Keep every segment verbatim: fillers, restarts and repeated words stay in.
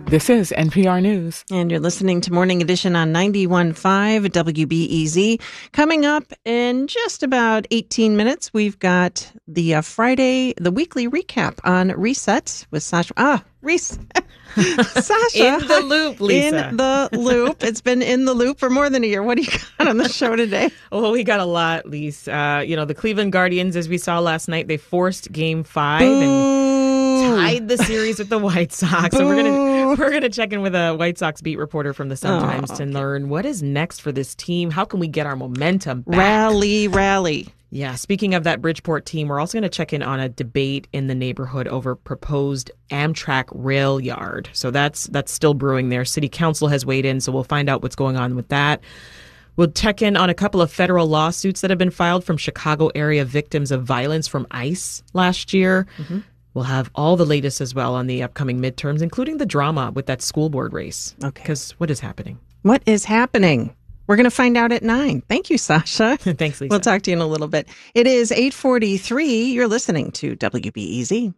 This is N P R News. And you're listening to Morning Edition on ninety-one point five W B E Z. Coming up in just about eighteen minutes, we've got the uh, Friday, the weekly recap on Reset with Sasha. Ah, Reset. Sasha. In the loop, Lisa. In the loop. It's been in the loop for more than a year. What do you got on the show today? Oh, we got a lot, Lisa. Uh, you know, the Cleveland Guardians, as we saw last night, they forced game five Boo. and tied the series with the White Sox. So we're gonna we're gonna check in with a White Sox beat reporter from the Sun-Times oh, to okay. learn what is next for this team. How can we get our momentum back? Rally, rally. Yeah, speaking of that Bridgeport team, we're also going to check in on a debate in the neighborhood over proposed Amtrak rail yard. So that's that's still brewing there. City Council has weighed in, so we'll find out what's going on with that. We'll check in on a couple of federal lawsuits that have been filed from Chicago area victims of violence from ICE last year. Mm-hmm. We'll have all the latest as well on the upcoming midterms, including the drama with that school board race. Okay. Because what is happening? What is happening? We're going to find out at nine. Thank you, Sasha. Thanks, Lisa. We'll talk to you in a little bit. It is eight forty-three. You're listening to W B E Z.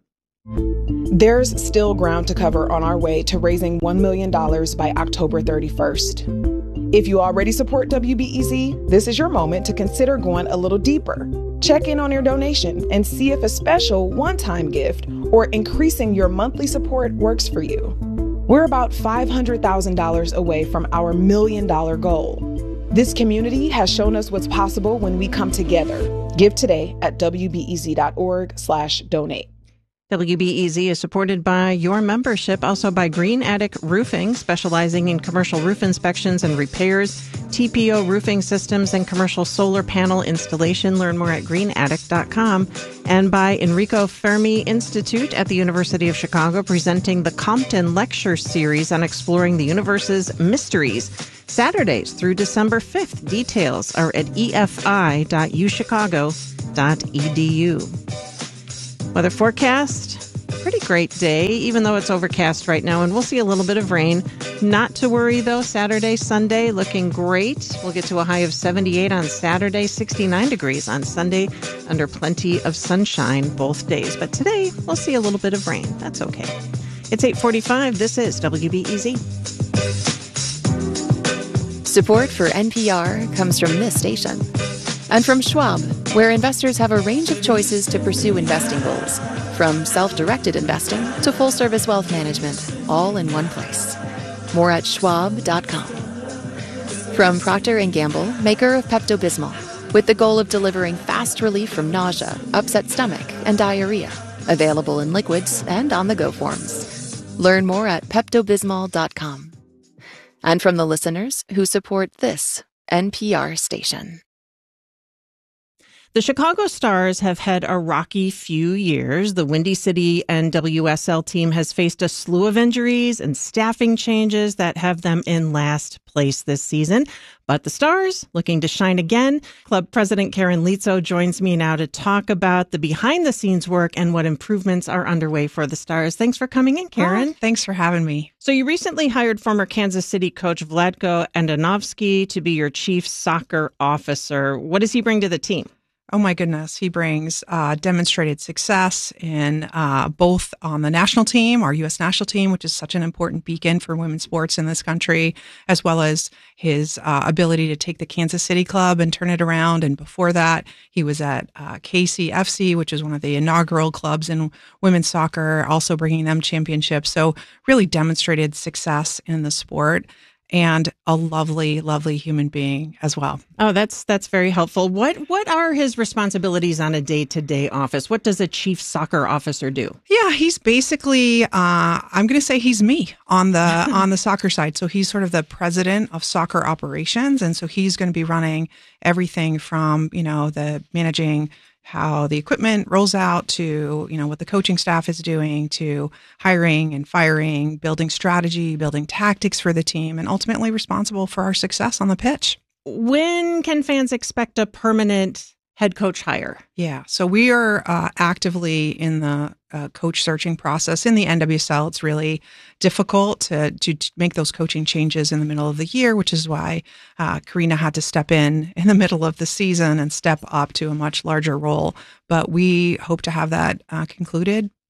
There's still ground to cover on our way to raising one million dollars by October thirty-first. If you already support W B E Z, this is your moment to consider going a little deeper. Check in on your donation and see if a special one-time gift or increasing your monthly support works for you. We're about five hundred thousand dollars away from our million-dollar goal. This community has shown us what's possible when we come together. Give today at wbez.org slash donate. W B E Z is supported by your membership, also by Green Attic Roofing, specializing in commercial roof inspections and repairs, T P O roofing systems, and commercial solar panel installation. Learn more at green attic dot com. And by Enrico Fermi Institute at the University of Chicago, presenting the Compton Lecture Series on exploring the universe's mysteries. Saturdays through December fifth. Details are at e f i dot u chicago dot e d u. Weather forecast, pretty great day, even though it's overcast right now, and we'll see a little bit of rain. Not to worry, though. Saturday, Sunday, looking great. We'll get to a high of seventy-eight on Saturday, sixty-nine degrees on Sunday, under plenty of sunshine both days. But today, we'll see a little bit of rain. That's okay. It's eight forty-five. This is W B E Z. Support for N P R comes from this station. And from Schwab, where investors have a range of choices to pursue investing goals, from self-directed investing to full-service wealth management, all in one place. More at schwab dot com. From Procter and Gamble, maker of Pepto-Bismol, with the goal of delivering fast relief from nausea, upset stomach, and diarrhea. Available in liquids and on-the-go forms. Learn more at pepto bismol dot com. And from the listeners who support this N P R station. The Chicago Stars have had a rocky few years. The Windy City and W S L team has faced a slew of injuries and staffing changes that have them in last place this season. But the Stars looking to shine again. Club President Karen Litzo joins me now to talk about the behind-the-scenes work and what improvements are underway for the Stars. Thanks for coming in, Karen. Oh, thanks for having me. So you recently hired former Kansas City coach Vlatko Andonovski to be your chief soccer officer. What does he bring to the team? Oh, my goodness. He brings uh, demonstrated success in uh, both on the national team, our U S national team, which is such an important beacon for women's sports in this country, as well as his uh, ability to take the Kansas City club and turn it around. And before that, he was at uh, K C F C, which is one of the inaugural clubs in women's soccer, also bringing them championships. So really demonstrated success in the sport. And a lovely, lovely human being as well. Oh, that's that's very helpful. What what are his responsibilities on a day-to-day office? What does a chief soccer officer do? Yeah, he's basically, uh, I'm going to say he's me on the on the soccer side. So he's sort of the president of soccer operations. And so he's going to be running everything from, you know, the managing how the equipment rolls out to, you know, what the coaching staff is doing, to hiring and firing, building strategy, building tactics for the team, and ultimately responsible for our success on the pitch. When can fans expect a permanent head coach hire? Yeah, so we are uh, actively in the uh, coach searching process. In the N W S L, it's really difficult to, to make those coaching changes in the middle of the year, which is why uh, Karina had to step in in the middle of the season and step up to a much larger role. But we hope to have that uh, concluded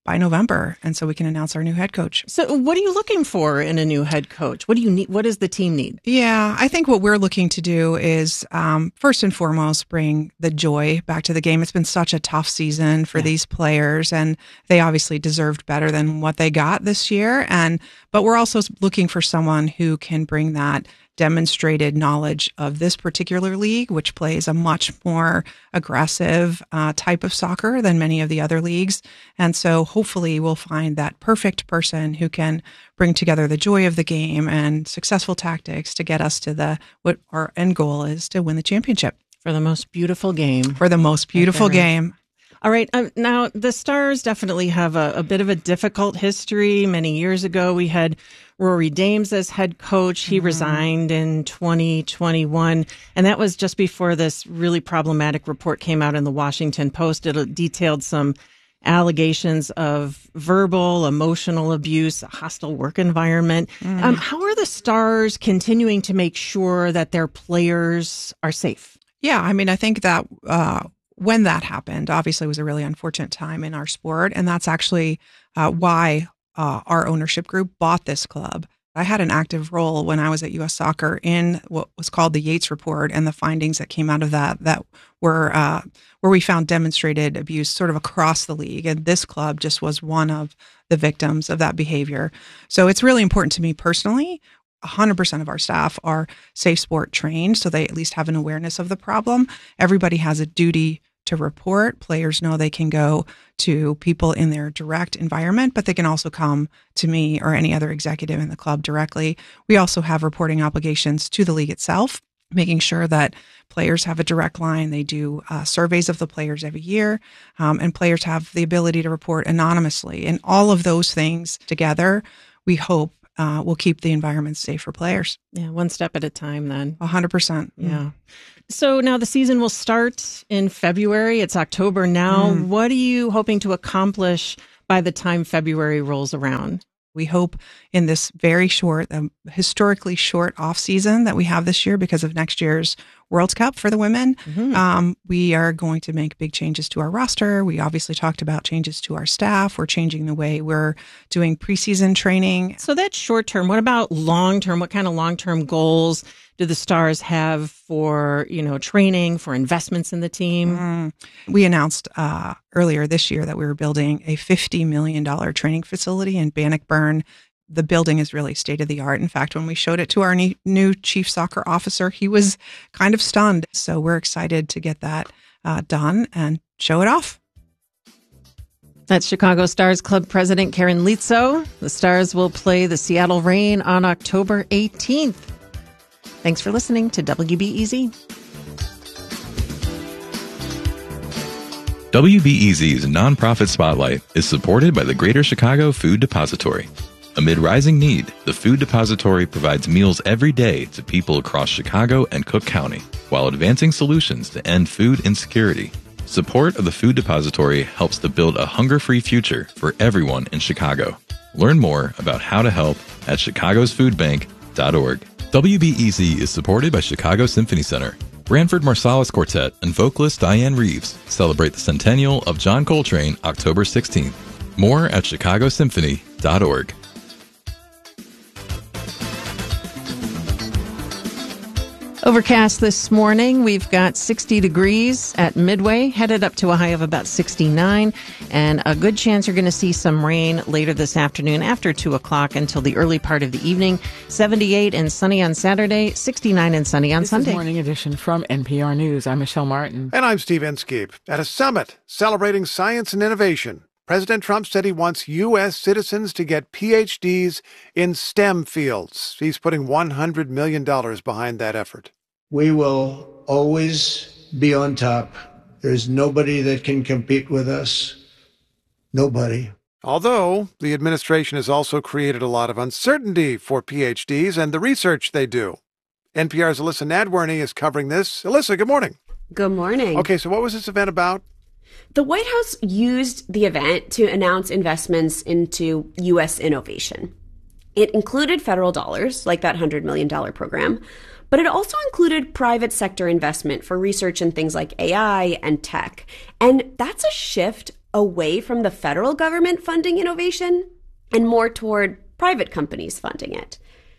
by November. And so we can announce our new head coach. So what are you looking for in a new head coach? What do you need? What does the team need? Yeah, I think what we're looking to do is um, first and foremost, bring the joy back to the game. It's been such a tough season for yeah. these players, and they obviously deserved better than what they got this year. And but we're also looking for someone who can bring that demonstrated knowledge of this particular league, which plays a much more aggressive uh, type of soccer than many of the other leagues. And so hopefully we'll find that perfect person who can bring together the joy of the game and successful tactics to get us to the what our end goal is, to win the championship. For the most beautiful game. For the most beautiful okay. game. All right. Um, now, the Stars definitely have a, a bit of a difficult history. Many years ago, we had Rory Dames as head coach. He mm-hmm. resigned in twenty twenty-one, and that was just before this really problematic report came out in the Washington Post. It detailed some allegations of verbal, emotional abuse, a hostile work environment. Mm. Um, how are the Stars continuing to make sure that their players are safe? Yeah, I mean, I think that uh, when that happened, obviously it was a really unfortunate time in our sport. And that's actually uh, why uh, our ownership group bought this club. I had an active role when I was at U S Soccer in what was called the Yates Report, and the findings that came out of that that were uh, where we found demonstrated abuse sort of across the league. And this club just was one of the victims of that behavior. So it's really important to me personally. one hundred percent of our staff are safe sport trained, so they at least have an awareness of the problem. Everybody has a duty to report. Players know they can go to people in their direct environment, but they can also come to me or any other executive in the club directly. We also have reporting obligations to the league itself, making sure that players have a direct line. They do uh, surveys of the players every year, um, and players have the ability to report anonymously. And all of those things together, we hope Uh, will keep the environment safe for players. Yeah, one step at a time then. one hundred percent. Yeah. So now the season will start in February. It's October now. Mm. What are you hoping to accomplish by the time February rolls around? We hope in this very short, um, historically short off season that we have this year because of next year's World Cup for the women, mm-hmm. um, we are going to make big changes to our roster. We obviously talked about changes to our staff. We're changing the way we're doing preseason training. So that's short term. What about long term? What kind of long term goals do the Stars have for, you know, training, for investments in the team? Mm. We announced uh, earlier this year that we were building a fifty million dollars training facility in Bannockburn. The building is really state of the art. In fact, when we showed it to our new chief soccer officer, he was kind of stunned. So we're excited to get that uh, done and show it off. That's Chicago Stars Club President Karen Litzo. The Stars will play the Seattle Reign on October eighteenth. Thanks for listening to W B E Z. W B E Z's nonprofit spotlight is supported by the Greater Chicago Food Depository. Amid rising need, the Food Depository provides meals every day to people across Chicago and Cook County, while advancing solutions to end food insecurity. Support of the Food Depository helps to build a hunger-free future for everyone in Chicago. Learn more about how to help at chicagos food bank dot org. W B E Z is supported by Chicago Symphony Center. Branford Marsalis Quartet and vocalist Diane Reeves celebrate the centennial of John Coltrane October sixteenth. More at chicagos symphony dot org. Overcast this morning. We've got sixty degrees at Midway, headed up to a high of about sixty-nine, and a good chance you're going to see some rain later this afternoon after two o'clock until the early part of the evening. seventy-eight and sunny on Saturday, sixty-nine and sunny on this Sunday. This is Morning Edition from N P R News. I'm Michelle Martin. And I'm Steve Inskeep. At a summit celebrating science and innovation, President Trump said he wants U S citizens to get P H Ds in STEM fields. He's putting one hundred million dollars behind that effort. We will always be on top. There's nobody that can compete with us. Nobody. Although the administration has also created a lot of uncertainty for P H Ds and the research they do. N P R's Alyssa Nadworny is covering this. Alyssa, good morning. Good morning. Okay, so what was this event about? The White House used the event to announce investments into U S innovation. It included federal dollars, like that one hundred million dollars program, but it also included private sector investment for research in things like A I and tech. And that's a shift away from the federal government funding innovation and more toward private companies funding it.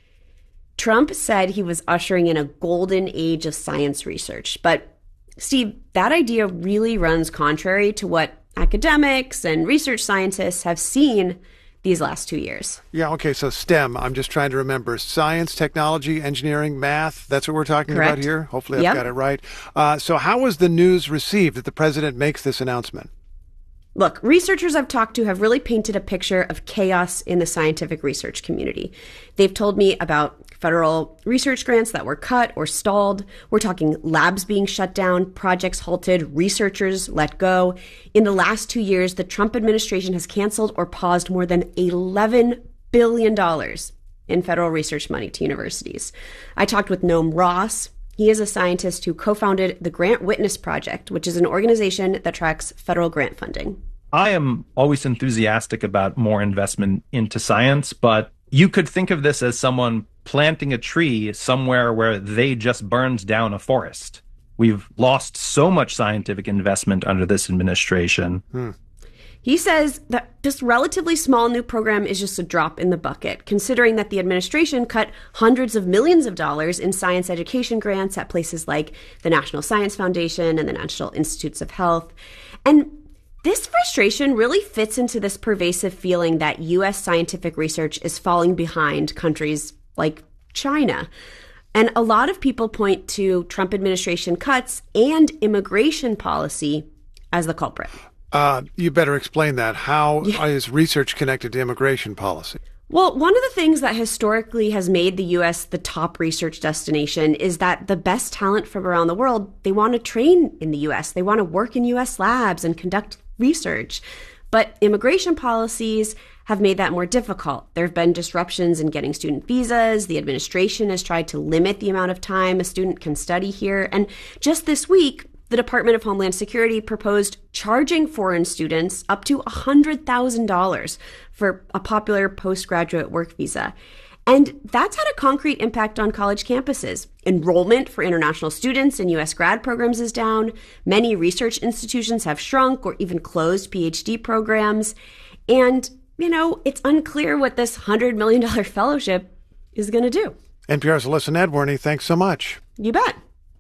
Trump said he was ushering in a golden age of science research. But, Steve, that idea really runs contrary to what academics and research scientists have seen these last two years. Yeah, okay, so STEM, I'm just trying to remember. Science, technology, engineering, math, that's what we're talking Correct. about here? Hopefully I've Yep. got it right. Uh, so how was the news received that the president makes this announcement? Look, researchers I've talked to have really painted a picture of chaos in the scientific research community. They've told me about federal research grants that were cut or stalled. We're talking labs being shut down, projects halted, researchers let go. In the last two years, the Trump administration has canceled or paused more than eleven billion dollars in federal research money to universities. I talked with Noam Ross. He is a scientist who co-founded the Grant Witness Project, which is an organization that tracks federal grant funding. I am always enthusiastic about more investment into science, but you could think of this as someone planting a tree somewhere where they just burned down a forest. We've lost so much scientific investment under this administration. Hmm. He says that this relatively small new program is just a drop in the bucket, considering that the administration cut hundreds of millions of dollars in science education grants at places like the National Science Foundation and the National Institutes of Health. And this frustration really fits into this pervasive feeling that U S scientific research is falling behind countries like China. And a lot of people point to Trump administration cuts and immigration policy as the culprit. Uh, you better explain that. How Yeah. is research connected to immigration policy? Well, one of the things that historically has made the U S the top research destination is that the best talent from around the world, they want to train in the U S. They want to work in U S labs and conduct research. But immigration policies have made that more difficult. There have been disruptions in getting student visas. The administration has tried to limit the amount of time a student can study here. And just this week, the Department of Homeland Security proposed charging foreign students up to one hundred thousand dollars for a popular postgraduate work visa. And that's had a concrete impact on college campuses. Enrollment for international students in U S grad programs is down. Many research institutions have shrunk or even closed P H D programs. And, you know, it's unclear what this one hundred million dollars fellowship is going to do. N P R's Alyssa Nedworny, thanks so much. You bet.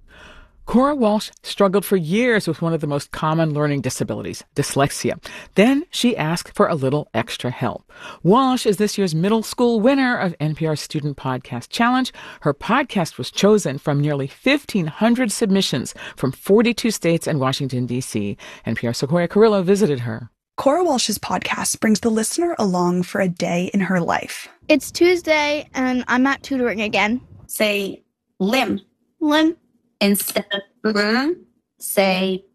Cora Walsh struggled for years with one of the most common learning disabilities, dyslexia. Then she asked for a little extra help. Walsh is this year's middle school winner of N P R's Student Podcast Challenge. Her podcast was chosen from nearly fifteen hundred submissions from forty-two states and Washington, D C N P R's Sequoia Carrillo visited her. Cora Walsh's podcast brings the listener along for a day in her life. It's Tuesday, and I'm at tutoring again. Say limb. Limb. Instead of mm, say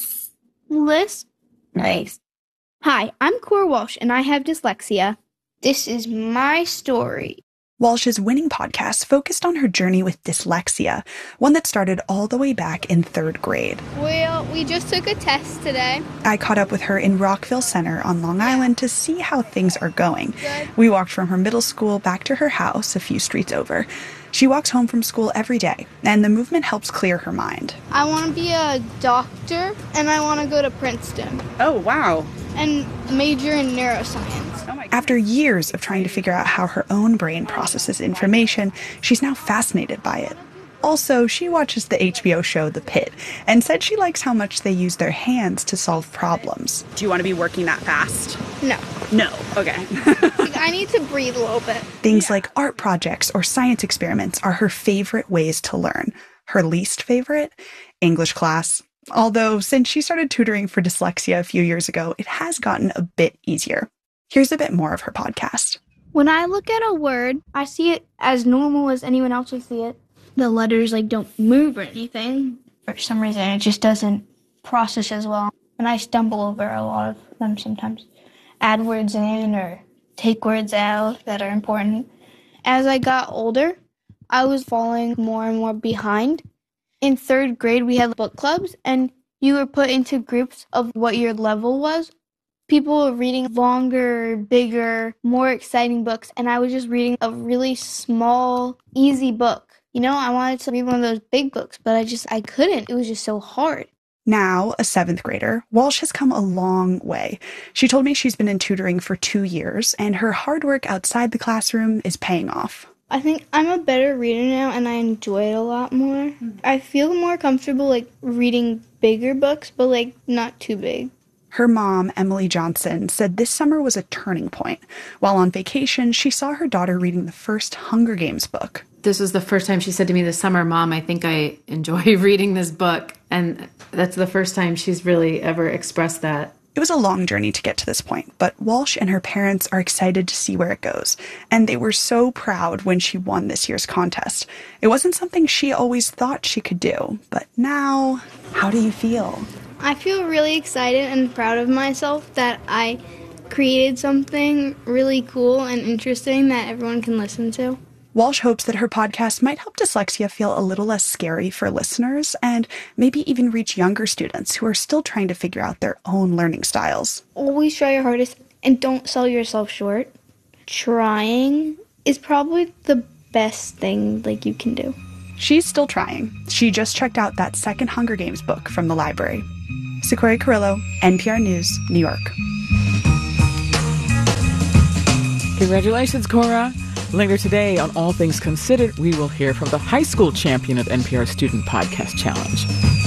Lisp. Nice. Hi, I'm Cora Walsh, and I have dyslexia. This is my story. Walsh's winning podcast focused on her journey with dyslexia, one that started all the way back in third grade. Well, we just took a test today. I caught up with her in Rockville Center on Long Island to see how things are going. Good. We walked from her middle school back to her house a few streets over. She walks home from school every day, and the movement helps clear her mind. I want to be a doctor, and I want to go to Princeton. Oh, wow. And major in neuroscience. After years of trying to figure out how her own brain processes information, she's now fascinated by it. Also, she watches the H B O show The Pit and said she likes how much they use their hands to solve problems. Do you want to be working that fast? No. No. Okay. I need to breathe a little bit. Things yeah. like art projects or science experiments are her favorite ways to learn. Her least favorite? English class. Although, since she started tutoring for dyslexia a few years ago, it has gotten a bit easier. Here's a bit more of her podcast. When I look at a word, I see it as normal as anyone else would see it. The letters, like, don't move or anything. For some reason, it just doesn't process as well. And I stumble over a lot of them sometimes. Add words in or take words out that are important. As I got older, I was falling more and more behind. In third grade, we had book clubs, and you were put into groups of what your level was. People were reading longer, bigger, more exciting books, and I was just reading a really small, easy book. You know, I wanted to read one of those big books, but I just, I couldn't. It was just so hard. Now, a seventh grader, Walsh has come a long way. She told me she's been in tutoring for two years, and her hard work outside the classroom is paying off. I think I'm a better reader now, and I enjoy it a lot more. Mm-hmm. I feel more comfortable, like, reading bigger books, but, like, not too big. Her mom, Emily Johnson, said this summer was a turning point. While on vacation, she saw her daughter reading the first Hunger Games book. This was the first time she said to me this summer, Mom, I think I enjoy reading this book. And that's the first time she's really ever expressed that. It was a long journey to get to this point, but Walsh and her parents are excited to see where it goes. And they were so proud when she won this year's contest. It wasn't something she always thought she could do, but now, how do you feel? I feel really excited and proud of myself that I created something really cool and interesting that everyone can listen to. Walsh hopes that her podcast might help dyslexia feel a little less scary for listeners and maybe even reach younger students who are still trying to figure out their own learning styles. Always try your hardest and don't sell yourself short. Trying is probably the best thing like you can do. She's still trying. She just checked out that second Hunger Games book from the library. Sequoia Carrillo, N P R News, New York. Congratulations, Cora. Later today on All Things Considered, we will hear from the high school champion of N P R Student Podcast Challenge.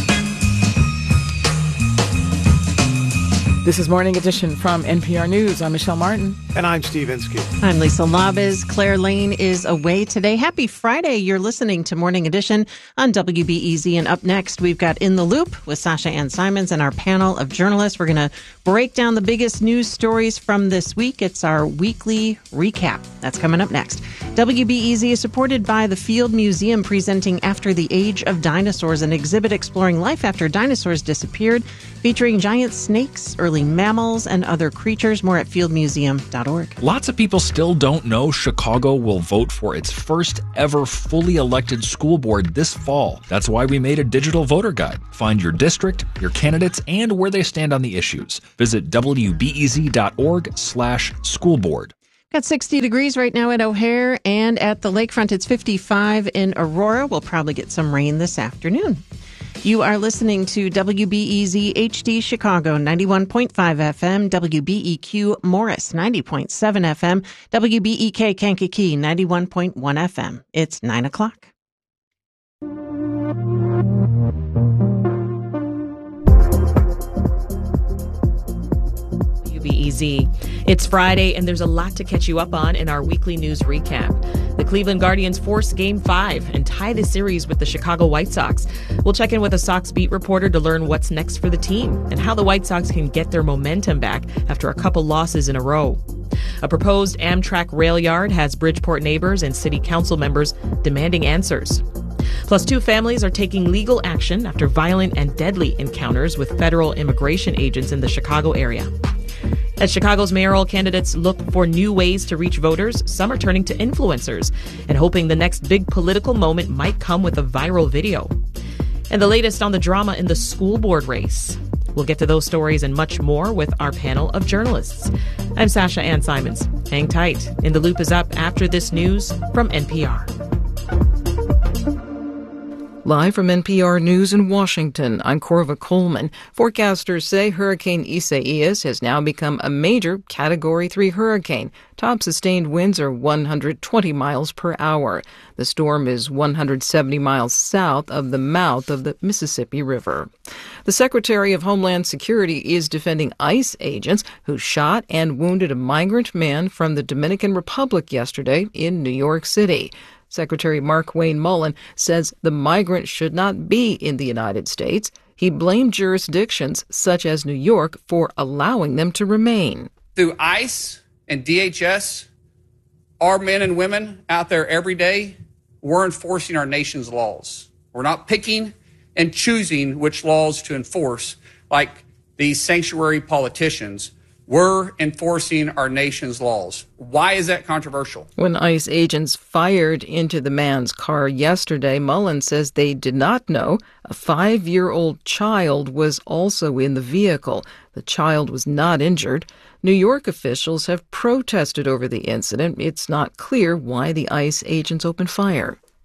This is Morning Edition from N P R News. I'm Michelle Martin. And I'm Steve Inskeep. I'm Lisa Labez. Claire Lane is away today. Happy Friday. You're listening to Morning Edition on W B E Z. And up next, we've got In the Loop with Sasha Ann Simons and our panel of journalists. We're going to break down the biggest news stories from this week. It's our weekly recap. That's coming up next. W B E Z is supported by the Field Museum, presenting After the Age of Dinosaurs, an exhibit exploring life after dinosaurs disappeared, featuring giant snakes, early mammals, and other creatures. More at field museum dot org. Lots of people still don't know Chicago will vote for its first ever fully elected school board this fall. That's why we made a digital voter guide. Find your district, your candidates, and where they stand on the issues. Visit W B E Z dot org slash school board. Got sixty degrees right now at O'Hare, and at the lakefront it's fifty-five in Aurora. We'll probably get some rain this afternoon. You are listening to W B E Z H D Chicago, ninety-one point five F M, W B E Q Morris, ninety point seven F M, W B E K Kankakee, ninety-one point one F M. It's nine o'clock. W B E Z. It's Friday, and there's a lot to catch you up on in our weekly news recap. The Cleveland Guardians force Game five and tie the series with the Chicago White Sox. We'll check in with a Sox beat reporter to learn what's next for the team and how the White Sox can get their momentum back after a couple losses in a row. A proposed Amtrak rail yard has Bridgeport neighbors and city council members demanding answers. Plus, two families are taking legal action after violent and deadly encounters with federal immigration agents in the Chicago area. As Chicago's mayoral candidates look for new ways to reach voters, some are turning to influencers and hoping the next big political moment might come with a viral video. And the latest on the drama in the school board race. We'll get to those stories and much more with our panel of journalists. I'm Sasha Ann Simons. Hang tight. In the Loop is up after this news from N P R. Live from N P R News in Washington, I'm Corva Coleman. Forecasters say Hurricane Isaias has now become a major Category three hurricane. Top sustained winds are one hundred twenty miles per hour. The storm is one hundred seventy miles south of the mouth of the Mississippi River. The Secretary of Homeland Security is defending ICE agents who shot and wounded a migrant man from the Dominican Republic yesterday in New York City. Secretary Markwayne Mullin says the migrant should not be in the United States. He blamed jurisdictions such as New York for allowing them to remain. Through ICE and D H S, our men and women out there every day, we're enforcing our nation's laws. We're not picking and choosing which laws to enforce like these sanctuary politicians. We're enforcing our nation's laws. Why is that controversial? When ICE agents fired into the man's car yesterday, Mullen says they did not know a five-year-old child was also in the vehicle. The child was not injured. New York officials have protested over the incident. It's not clear why the ICE agents opened fire.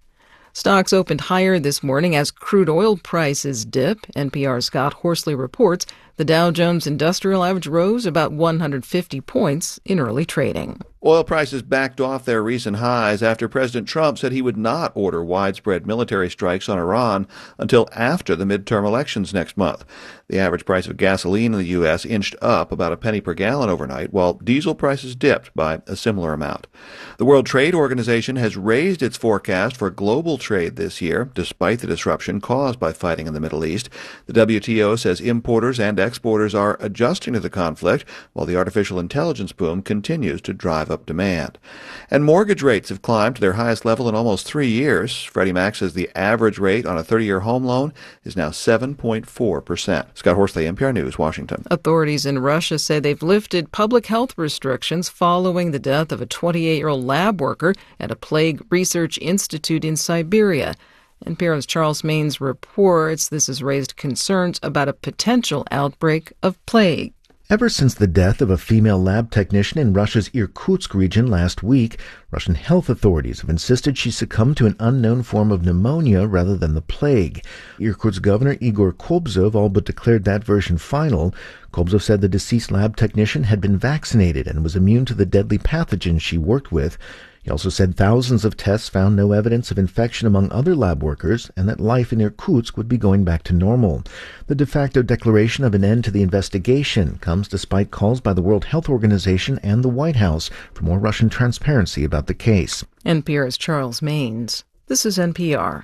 Stocks opened higher this morning as crude oil prices dip. N P R's Scott Horsley reports the Dow Jones Industrial Average rose about one hundred fifty points in early trading. Oil prices backed off their recent highs after President Trump said he would not order widespread military strikes on Iran until after the midterm elections next month. The average price of gasoline in the U S inched up about a penny per gallon overnight, while diesel prices dipped by a similar amount. The World Trade Organization has raised its forecast for global trade this year, despite the disruption caused by fighting in the Middle East. The W T O says importers and exporters are adjusting to the conflict, while the artificial intelligence boom continues to drive up demand. And mortgage rates have climbed to their highest level in almost three years. Freddie Mac says the average rate on a thirty-year home loan is now seven point four percent. Scott Horsley, N P R News, Washington. Authorities in Russia say they've lifted public health restrictions following the death of a twenty-eight-year-old lab worker at a plague research institute in Siberia. N P R's Charles Maines reports this has raised concerns about a potential outbreak of plague. Ever since the death of a female lab technician in Russia's Irkutsk region last week, Russian health authorities have insisted she succumbed to an unknown form of pneumonia rather than the plague. Irkutsk Governor Igor Kobzov all but declared that version final. Kobzov said the deceased lab technician had been vaccinated and was immune to the deadly pathogen she worked with. He also said thousands of tests found no evidence of infection among other lab workers and that life in Irkutsk would be going back to normal. The de facto declaration of an end to the investigation comes despite calls by the World Health Organization and the White House for more Russian transparency about the case. N P R's Charles Maines. This is N P R.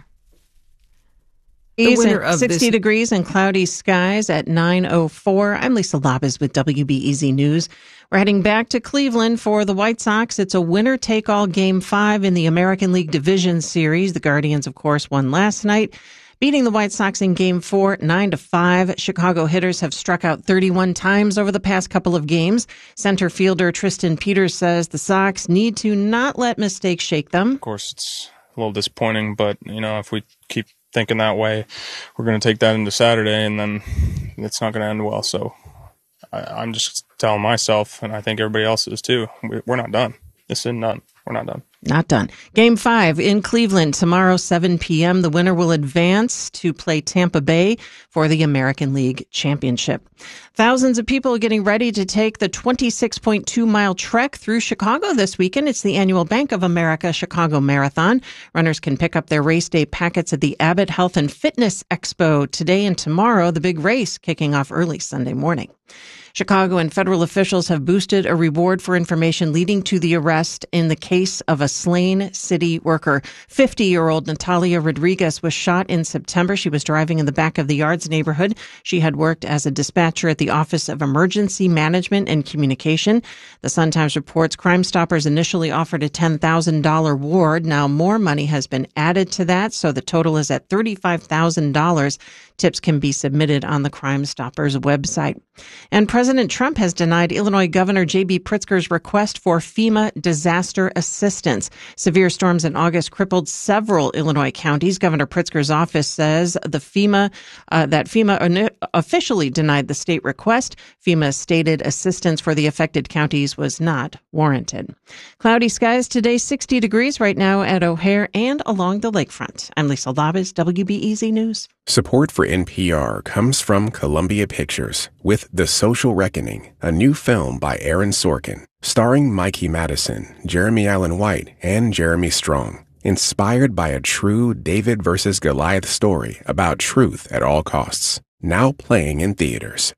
The winner of sixty this... degrees and cloudy skies at nine oh four. I'm Lisa Labas with W B E Z News. We're heading back to Cleveland for the White Sox. It's a winner-take-all Game five in the American League Division Series. The Guardians, of course, won last night, beating the White Sox in Game four, nine to five. Chicago hitters have struck out thirty-one times over the past couple of games. Center fielder Tristan Peters says the Sox need to not let mistakes shake them. Of course, it's a little disappointing, but, you know, if we keep thinking that way, we're going to take that into Saturday, and then it's not going to end well. So I, I'm just telling myself, and I think everybody else is too, we're not done. This isn't done. We're not done. Not done. Game five in Cleveland tomorrow, seven p.m. The winner will advance to play Tampa Bay for the American League Championship. Thousands of people are getting ready to take the twenty-six point two mile trek through Chicago this weekend. It's the annual Bank of America Chicago Marathon. Runners can pick up their race day packets at the Abbott Health and Fitness Expo today and tomorrow, the big race kicking off early Sunday morning. Chicago and federal officials have boosted a reward for information leading to the arrest in the case of a slain city worker. fifty-year-old Natalia Rodriguez was shot in September. She was driving in the back of the Yards neighborhood. She had worked as a dispatcher at the Office of Emergency Management and Communication. The Sun-Times reports Crime Stoppers initially offered a ten thousand dollars reward. Now more money has been added to that, so the total is at thirty-five thousand dollars. Tips can be submitted on the Crime Stoppers website. And President Trump has denied Illinois Governor J B Pritzker's request for FEMA disaster assistance. Severe storms in August crippled several Illinois counties. Governor Pritzker's office says the FEMA uh, that FEMA officially denied the state request. FEMA stated assistance for the affected counties was not warranted. Cloudy skies today, sixty degrees right now at O'Hare and along the lakefront. I'm Lisa Labas, W B E Z News. Support for N P R comes from Columbia Pictures with The Social Reckoning, a new film by Aaron Sorkin, starring Mikey Madison, Jeremy Allen White, and Jeremy Strong. Inspired by a true David versus Goliath story about truth at all costs. Now playing in theaters.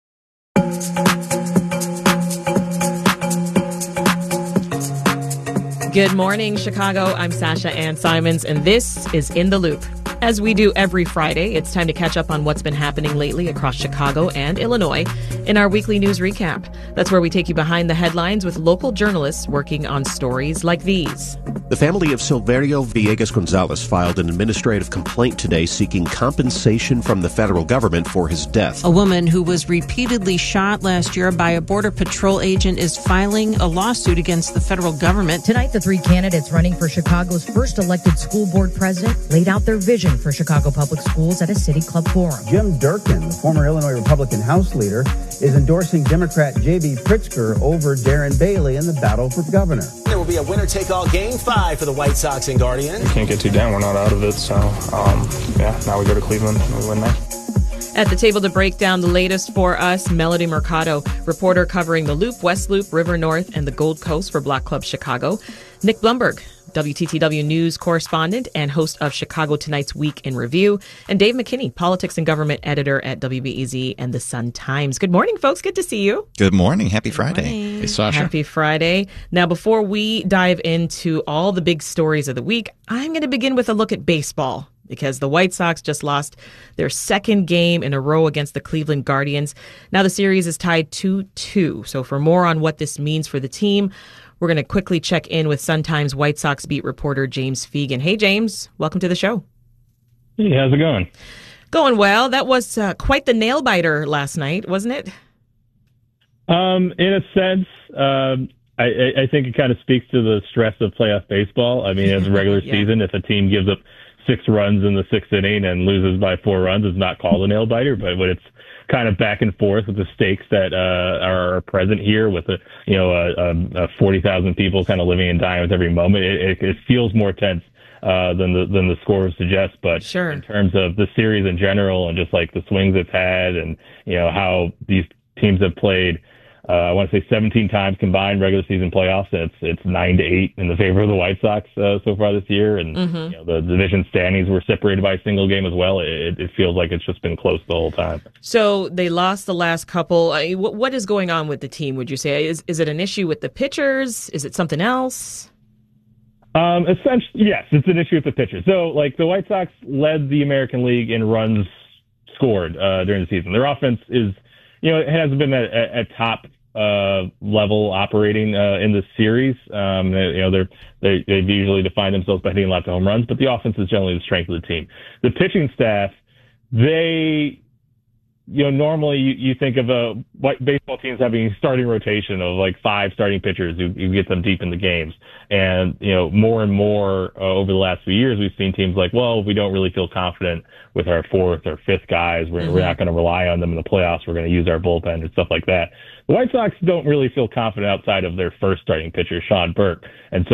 Good morning, Chicago. I'm Sasha Ann Simons, and this is In the Loop. As we do every Friday, it's time to catch up on what's been happening lately across Chicago and Illinois in our weekly news recap. That's where we take you behind the headlines with local journalists working on stories like these. The family of Silverio Villegas Gonzalez filed an administrative complaint today seeking compensation from the federal government for his death. A woman who was repeatedly shot last year by a Border Patrol agent is filing a lawsuit against the federal government. Tonight, the three candidates running for Chicago's first elected school board president laid out their vision for Chicago Public Schools at a City Club forum. Jim Durkin, the former Illinois Republican House leader, is endorsing Democrat J B Pritzker over Darren Bailey in the battle for governor. There will be a winner-take-all game five for the White Sox and Guardians. We can't get too down. We're not out of it. So, um, yeah, now we go to Cleveland and we win there. At the table to break down the latest for us, Melody Mercado, reporter covering the Loop, West Loop, River North, and the Gold Coast for Block Club Chicago. Nick Blumberg, W T T W News correspondent and host of Chicago Tonight's Week in Review. And Dave McKinney, politics and government editor at W B E Z and the Sun-Times. Good morning, folks. Good to see you. Good morning. Happy Friday. Morning. Hey, Sasha. Happy Friday. Now, before we dive into all the big stories of the week, I'm going to begin with a look at baseball, because the White Sox just lost their second game in a row against the Cleveland Guardians. Now the series is tied two two. So for more on what this means for the team, we're going to quickly check in with Sun-Times White Sox beat reporter James Fegan. Hey, James. Welcome to the show. Hey, how's it going? Going well. That was uh, quite the nail-biter last night, wasn't it? Um, in a sense, um, I, I think it kind of speaks to the stress of playoff baseball. I mean, as a regular yeah. season, if a team gives up six runs in the sixth inning and loses by four runs, is not called a nail biter. But when it's kind of back and forth with the stakes that uh, are present here, with a you know a, a forty thousand people kind of living and dying with every moment, it, it, it feels more tense uh, than the than the scores suggest. But sure. in terms of the series in general and just like the swings it's had, and you know how these teams have played. Uh, I want to say seventeen times combined regular season playoffs, and it's it's nine to eight in the favor of the White Sox uh, so far this year. And mm-hmm. you know, the division standings were separated by a single game as well. It, it feels like it's just been close the whole time. So they lost the last couple. I mean, what, what is going on with the team, would you say? Is is it an issue with the pitchers? Is it something else? Um, essentially, yes, it's an issue with the pitchers. So, like, the White Sox led the American League in runs scored uh, during the season. Their offense is, you know, it hasn't been at, at, at top uh level operating uh in this series. Um they, you know they're they they've usually defined themselves by hitting lots of home runs, but the offense is generally the strength of the team. The pitching staff, they you know normally you, you think of a white baseball teams having a starting rotation of like five starting pitchers who, who get them deep in the games. And you know more and more uh, over the last few years, we've seen teams like, well, we don't really feel confident with our fourth or fifth guys. We're, mm-hmm. we're not going to rely on them in the playoffs. We're going to use our bullpen and stuff like that. The White Sox don't really feel confident outside of their first starting pitcher, Sean Burke. And so